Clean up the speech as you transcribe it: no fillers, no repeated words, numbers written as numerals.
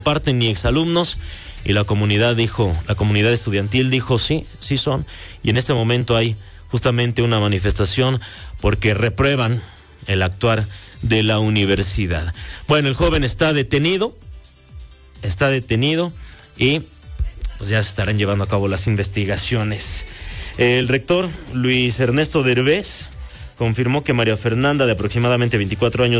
parte ni exalumnos, y la comunidad estudiantil dijo sí son, y en este momento hay justamente una manifestación porque reprueban el actuar de la universidad. Bueno, el joven está detenido y pues ya se estarán llevando a cabo las investigaciones. El rector Luis Ernesto Derbez confirmó que María Fernanda, de aproximadamente 24 años